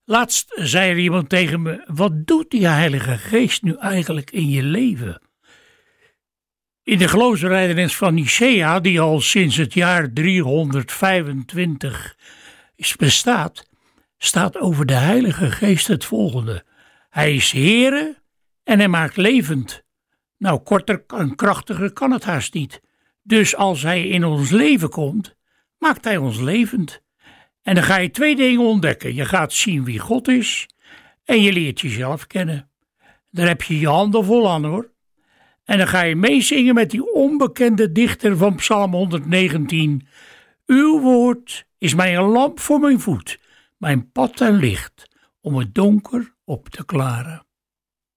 Laatst zei er iemand tegen me: wat doet die Heilige Geest nu eigenlijk in je leven? In de geloofsbelijdenis van Nicea, die al sinds het jaar 325 bestaat, staat over de Heilige Geest het volgende: Hij is Heere en hij maakt levend. Nou, korter en krachtiger kan het haast niet. Dus als hij in ons leven komt, maakt hij ons levend. En dan ga je twee dingen ontdekken. Je gaat zien wie God is en je leert jezelf kennen. Daar heb je je handen vol aan, hoor. En dan ga je meezingen met die onbekende dichter van Psalm 119. Uw woord is mij een lamp voor mijn voet, mijn pad en licht, om het donker op te klaren.